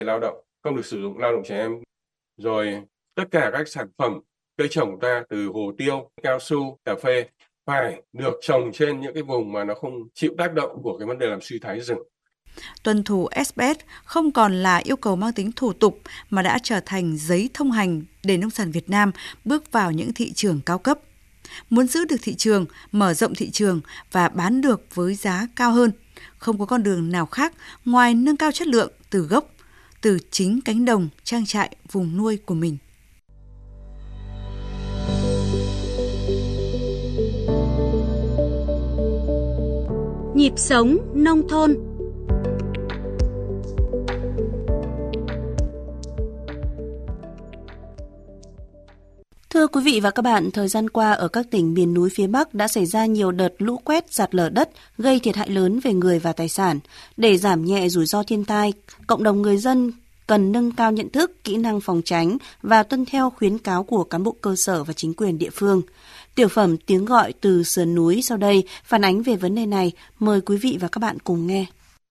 lao động, không được sử dụng lao động trẻ em. Rồi tất cả các sản phẩm cây trồng của ta từ hồ tiêu, cao su, cà phê phải được trồng trên những cái vùng mà nó không chịu tác động của cái vấn đề làm suy thoái rừng. Tuân thủ SPS không còn là yêu cầu mang tính thủ tục mà đã trở thành giấy thông hành để nông sản Việt Nam bước vào những thị trường cao cấp. Muốn giữ được thị trường, mở rộng thị trường và bán được với giá cao hơn, không có con đường nào khác ngoài nâng cao chất lượng từ gốc, từ chính cánh đồng, trang trại, vùng nuôi của mình. Nhịp sống nông thôn. Thưa quý vị và các bạn, thời gian qua ở các tỉnh miền núi phía Bắc đã xảy ra nhiều đợt lũ quét, sạt lở đất, gây thiệt hại lớn về người và tài sản. Để giảm nhẹ rủi ro thiên tai, cộng đồng người dân cần nâng cao nhận thức, kỹ năng phòng tránh và tuân theo khuyến cáo của cán bộ cơ sở và chính quyền địa phương. Tiểu phẩm Tiếng gọi từ sườn núi sau đây phản ánh về vấn đề này. Mời quý vị và các bạn cùng nghe.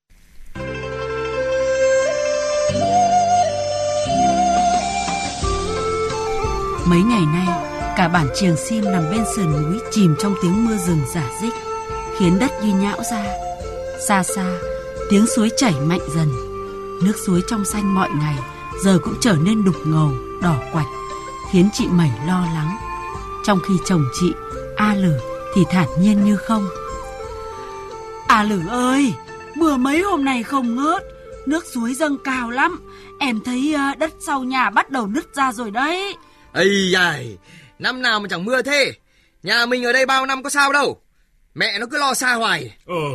Mấy ngày nay, cả bản Triềng Sim nằm bên sườn núi chìm trong tiếng mưa rừng rả rích, khiến đất như nhão ra. Xa xa, tiếng suối chảy mạnh dần. Nước suối trong xanh mọi ngày giờ cũng trở nên đục ngầu, đỏ quạch, khiến chị Mẩy lo lắng. Trong khi chồng chị, A Lử, thì thản nhiên như không. A Lử ơi, mưa mấy hôm nay không ngớt, nước suối dâng cao lắm. Em thấy đất sau nhà bắt đầu nứt ra rồi đấy. Ây dài, năm nào mà chẳng mưa thế. Nhà mình ở đây bao năm có sao đâu. Mẹ nó cứ lo xa hoài.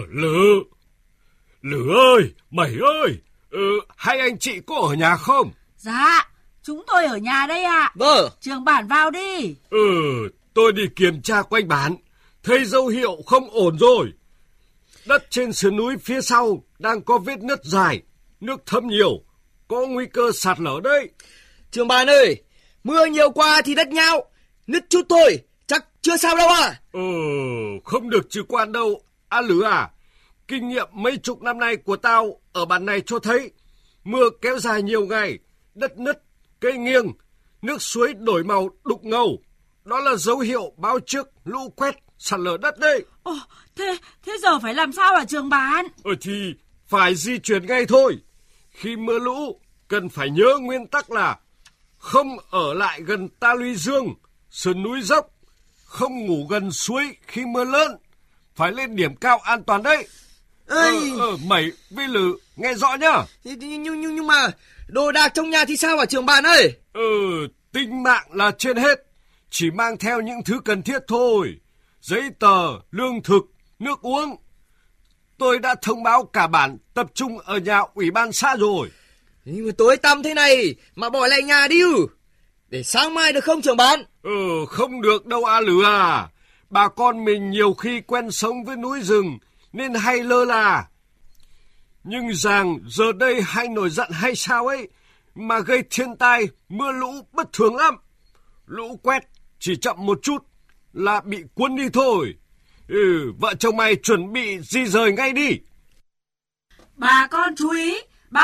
Lử ơi, Mẩy ơi, hai anh chị có ở nhà không? Dạ, chúng tôi ở nhà đây ạ. Vâng. Trường bản vào đi. Tôi đi kiểm tra quanh bản, thấy dấu hiệu không ổn rồi. Đất trên sườn núi phía sau đang có vết nứt dài, nước thấm nhiều, có nguy cơ sạt lở đấy. Trường bản ơi, mưa nhiều qua thì đất nhão, nứt chút thôi, chắc chưa sao đâu à. Không được trừ quan đâu, A Lử à. Kinh nghiệm mấy chục năm nay của tao ở bản này cho thấy, mưa kéo dài nhiều ngày, đất nứt, cây nghiêng, nước suối đổi màu đục ngầu. Đó là dấu hiệu báo trước lũ quét, sạt lở đất đấy. Thế giờ phải làm sao hả trường bản? Thì phải di chuyển ngay thôi. Khi mưa lũ, cần phải nhớ nguyên tắc là không ở lại gần ta luy dương, sườn núi dốc, không ngủ gần suối khi mưa lớn, phải lên điểm cao an toàn đấy. Mẩy với Lử nghe rõ nhá. Nhưng mà đồ đạc trong nhà thì sao hả trường bản ơi? Tính mạng là trên hết, chỉ mang theo những thứ cần thiết thôi. Giấy tờ, lương thực, nước uống. Tôi đã thông báo cả bản tập trung ở nhà ủy ban xã rồi. Nhưng mà tối tăm thế này mà bỏ lại nhà đi để sáng mai được không trường bản? Không được đâu A Lử à. Bà con mình nhiều khi quen sống với núi rừng nên hay lơ là. Nhưng rằng giờ đây hay nổi giận hay sao ấy mà gây thiên tai, mưa lũ bất thường lắm. Lũ quét chỉ chậm một chút là bị cuốn đi thôi. Vợ chồng mày chuẩn bị di rời ngay đi. Bà con chú ý,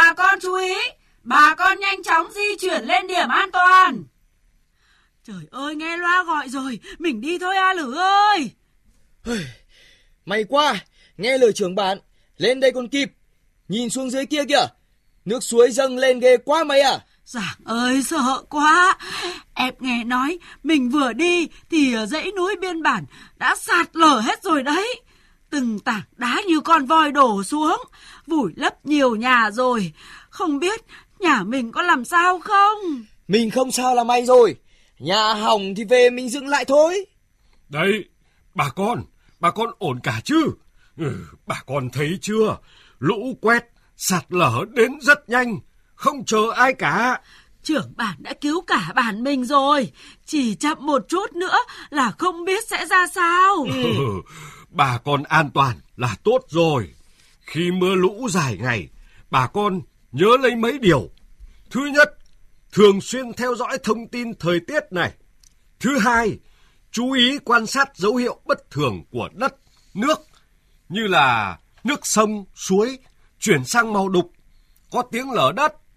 bà con nhanh chóng di chuyển lên điểm an toàn. Trời ơi, nghe loa gọi rồi, mình đi thôi A Lử ơi. May quá, nghe lời trưởng bản, lên đây còn kịp. Nhìn xuống dưới kia kìa, nước suối dâng lên ghê quá mày à. Giảng ơi, sợ quá. Em nghe nói mình vừa đi thì dãy núi biên bản đã sạt lở hết rồi đấy. Từng tảng đá như con voi đổ xuống, vùi lấp nhiều nhà rồi. Không biết nhà mình có làm sao không? Mình không sao là may rồi. Nhà hỏng thì về mình dựng lại thôi. Đấy, bà con ổn cả chứ? Bà con thấy chưa? Lũ quét, sạt lở đến rất nhanh, không chờ ai cả. Trưởng bản đã cứu cả bản mình rồi, chỉ chậm một chút nữa là không biết sẽ ra sao. Bà con an toàn là tốt rồi. Khi mưa lũ dài ngày, bà con nhớ lấy mấy điều. Thứ nhất, thường xuyên theo dõi thông tin thời tiết này. Thứ hai, chú ý quan sát dấu hiệu bất thường của đất, nước, như là nước sông, suối chuyển sang màu đục, có tiếng lở đất,